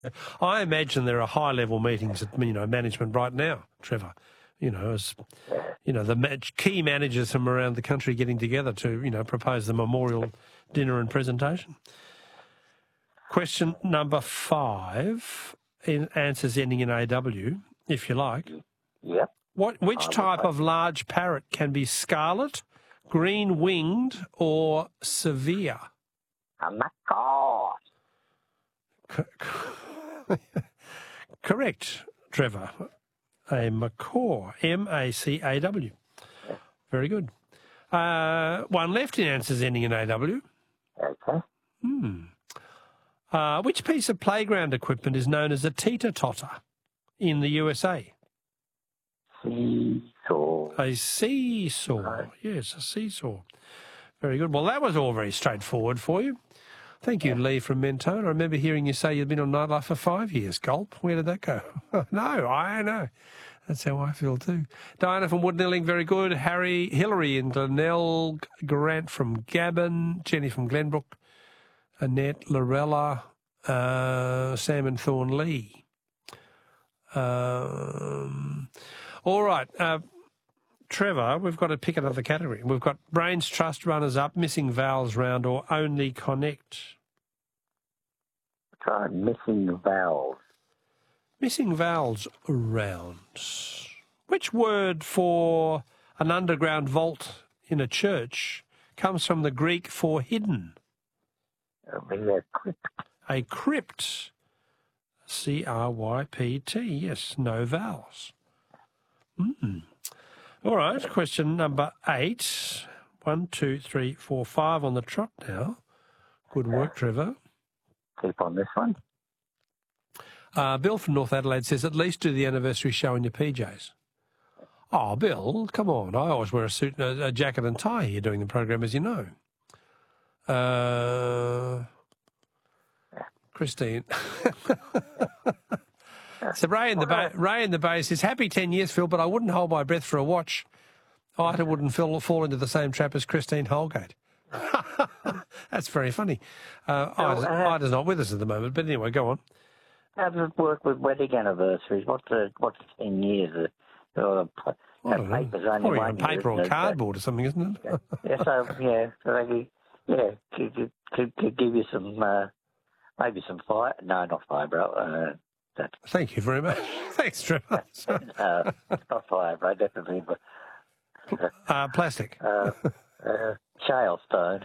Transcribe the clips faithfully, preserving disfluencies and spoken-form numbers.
I imagine there are high-level meetings at, you know, management right now, Trevor. You know, as you know, the ma- key managers from around the country getting together to, you know, propose the memorial dinner and presentation. Question number five, in answers ending in A W, if you like. Yep. What? Which type of large parrot can be scarlet, green-winged, or severe? A macaw. Correct, Trevor. A macaw, M A C A W. Very good. Uh, one left in answers ending in A W. Okay. Hmm. Uh, which piece of playground equipment is known as a teeter-totter in the U S A? Seesaw. A seesaw. Right. Yes, a seesaw. Very good. Well, that was all very straightforward for you. Thank you, yeah. Lee from Mentone. I remember hearing you say you'd been on Nightlife for five years. Gulp. Where did that go? No, I know. That's how I feel too. Diana from Woodnilling, very good. Harry, Hillary in Glenelg, Grant from Gabon, Jenny from Glenbrook, Annette, Lorella, uh, Sam and Thorn Lee. Um, all right. Uh, Trevor, we've got to pick another category. We've got Brains Trust runners up, missing vowels round, or only connect. Try missing vowels. Missing vowels round. Which word for an underground vault in a church comes from the Greek for hidden? It'll be a crypt. A crypt. C R Y P T. Yes, no vowels. Mm. All right, question number eight. One, two, three, four, five on the trot now. Good work, Trevor. Keep on this one. Uh, Bill from North Adelaide says, at least do the anniversary show in your P Js. Oh, Bill, come on. I always wear a suit, a, a jacket and tie here doing the program, as you know. Uh, Christine. So Ray in the Bay, Ray in the Bay says, happy ten years, Phil, but I wouldn't hold my breath for a watch. Ida wouldn't fall, fall into the same trap as Christine Holgate. That's very funny. Uh, so, Ida's, uh, Ida's not with us at the moment, but anyway, go on. How does it work with wedding anniversaries? What's the, what's ten years? Uh, uh, that paper's only Probably one paper or cardboard or something, isn't it? yeah, so, yeah, so they could, yeah, could, could, could give you some, uh, maybe some fire. No, not fibro. Uh, that. Thank you very much. Thanks, Trevor. uh, not fibro, definitely, but... Uh, uh, plastic. uh, uh, shale stone.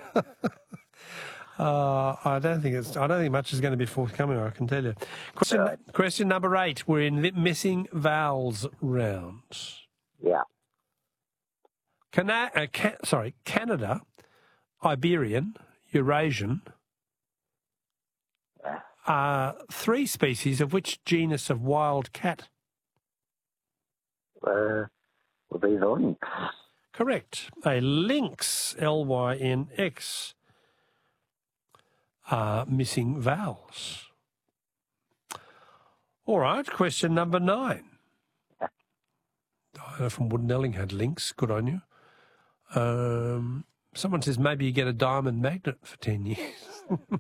Uh, I don't think it's. I don't think much is going to be forthcoming. I can tell you. Question. Right. Question number eight. We're in missing vowels round. Yeah. Cana- uh, ca- sorry, Canada, Iberian, Eurasian. Yeah. Are three species of which genus of wild cat? Uh, will be the lynx. Correct. A lynx. L Y N X. Uh, missing vowels. All right, question number nine. Diana from Woodnelling had links. Good on you. Um, someone says maybe you get a diamond magnet for ten years.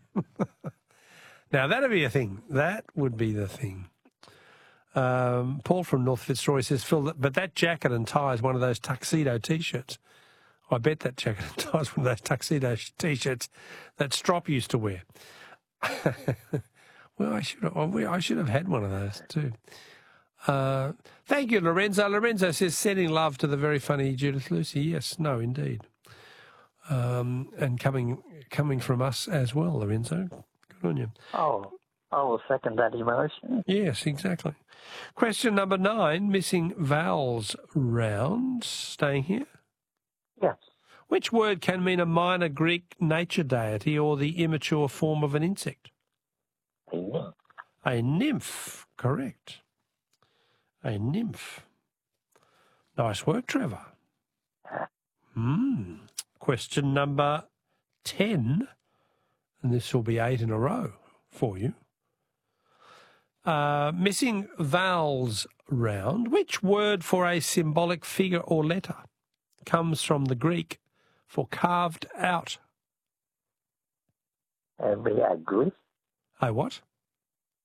Now, that'd be a thing. That would be the thing. Um, Paul from North Fitzroy says, Phil, but that jacket and tie is one of those tuxedo T-shirts. I bet that jacket and tie is one of those tuxedo T-shirts that Strop used to wear. Well, I should have, I should have had one of those too. Uh, thank you, Lorenzo. Lorenzo says, sending love to the very funny Judith Lucy. Yes, no, indeed. Um, and coming coming from us as well, Lorenzo. Good on you. Oh, I will second that emotion. Yes, exactly. Question number nine, missing vowels round. Staying here. Yes. Which word can mean a minor Greek nature deity or the immature form of an insect? A nymph. A nymph, correct. A nymph. Nice work, Trevor. Hmm. Question number ten, and this will be eight in a row for you. Uh, missing vowels round. Which word for a symbolic figure or letter comes from the Greek for carved out? Uh, be a glyph. A what?